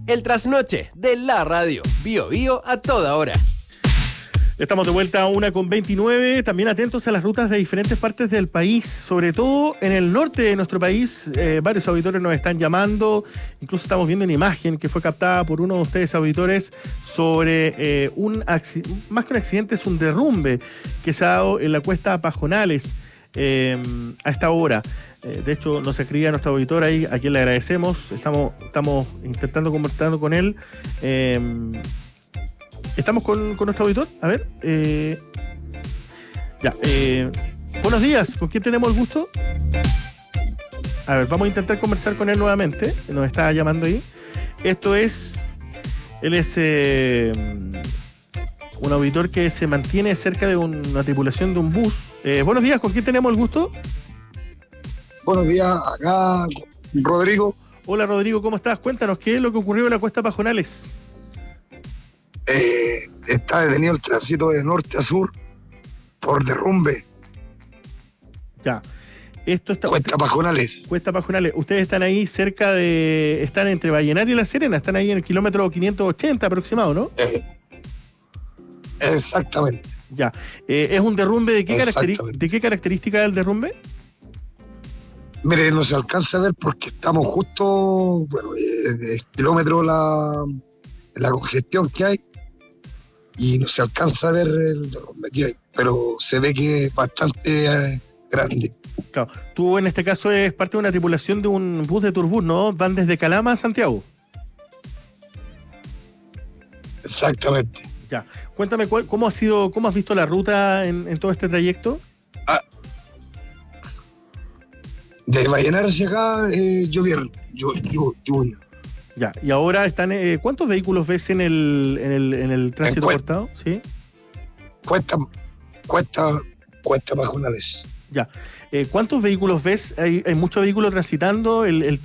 El trasnoche de la radio. Bio Bio a toda hora. Estamos de vuelta a 1:29, también atentos a las rutas de diferentes partes del país, sobre todo en el norte de nuestro país. Varios auditores nos están llamando, incluso estamos viendo una imagen que fue captada por uno de ustedes auditores sobre más que un accidente, es un derrumbe que se ha dado en la cuesta Pajonales a esta hora. De hecho, nos escribía nuestro auditor ahí, a quien le agradecemos. Estamos intentando conversar con él. ¿Estamos con nuestro auditor? A ver. Buenos días. ¿Con quién tenemos el gusto? A ver, vamos a intentar conversar con él nuevamente. Nos está llamando ahí. Él es un auditor que se mantiene cerca de una tripulación de un bus. Buenos días. ¿Con quién tenemos el gusto? Buenos días. Acá, Rodrigo. Hola, Rodrigo. ¿Cómo estás? Cuéntanos, ¿qué es lo que ocurrió en la cuesta Pajonales? Está detenido el tránsito de norte a sur por derrumbe. Ya. Esto está. Cuesta Pajonales. Cuesta Pajonales. Ustedes están ahí cerca de. Están entre Vallenar y La Serena. Están ahí en el kilómetro 580 aproximado, ¿no? Exactamente. Ya. ¿Es un derrumbe de qué característica es el derrumbe? Mire, no se alcanza a ver porque estamos justo, kilómetro la congestión que hay. Y no se alcanza a ver el derrumbe que hay, pero se ve que es bastante grande. Claro. Tú en este caso es parte de una tripulación de un bus de Turbus, ¿no? Van desde Calama a Santiago. Exactamente. Ya. Cuéntame cómo has visto la ruta en todo este trayecto. De Vallenar hacia acá, lluvia. Ya, y ahora están. ¿Cuántos vehículos ves en el tránsito cortado? ¿Sí? Cuesta Pajonales. Ya. ¿Cuántos vehículos ves? ¿Hay muchos vehículos transitando?